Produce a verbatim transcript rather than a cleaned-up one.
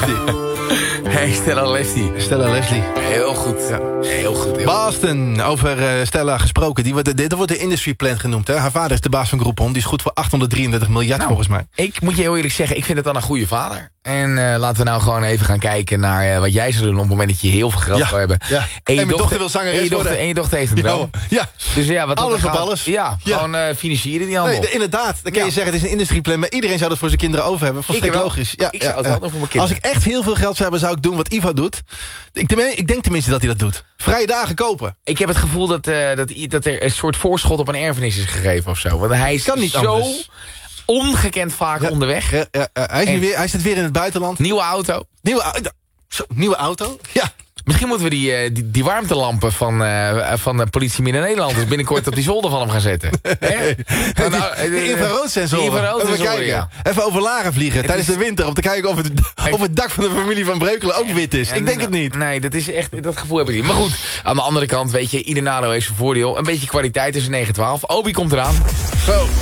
Lefty. Hey, Stella Lefty. Stella Leslie. Heel goed. Ja. Heel goed. Heel Boston, over uh, Stella gesproken. Die wordt, dit wordt de industry plant genoemd. Hè? Haar vader is de baas van Groupon. Die is goed voor achthonderddrieëndertig miljard nou, volgens mij. Ik moet je heel eerlijk zeggen, ik vind het dan een goede vader. En uh, laten we nou gewoon even gaan kijken naar uh, wat jij zou doen op het moment dat je heel veel geld ja, zou hebben. Ja. En, je en mijn dochter, dochter wil zangeres en je dochter, worden. En je dochter heeft een droom. Ja. Dus ja, wat alles op gaat, alles. Ja, ja. gewoon uh, financieren die handel. Nee, inderdaad. Dan kan ja. je zeggen, het is een industry plan. Maar iedereen zou dat voor zijn kinderen over hebben. Volstrekt logisch. Ja, ik zou het ja, wel doen voor mijn kinderen. Als ik echt heel veel geld zou hebben, zou ik doen wat Ivo doet. Ik, ik denk tenminste dat hij dat doet. Vrije dagen kopen. Ik heb het gevoel dat, uh, dat, dat er een soort voorschot op een erfenis is gegeven of zo. Want hij is kan niet zo anders. ongekend vaak ja, onderweg. Ja, ja, ja. Hij, is nu weer, hij zit weer in het buitenland. Nieuwe auto. Nieuwe, zo, nieuwe auto? Ja. Misschien moeten we die, die, die warmtelampen van, uh, van de politie Midden-Nederland dus binnenkort op die zolder van hem gaan zetten. Nee. Die, nou, die infraroodsensoren. Infraroodsensoren, ja. Even over Laren vliegen het tijdens is... de winter om te kijken of het, of het dak van de familie van Breukelen ook wit is. En, ik denk het niet. Nee, dat is echt, dat gevoel heb ik niet. Maar goed, aan de andere kant, weet je, ieder nadeel heeft zijn voordeel. Een beetje kwaliteit is een negen twaalf. Obi komt eraan. Zo.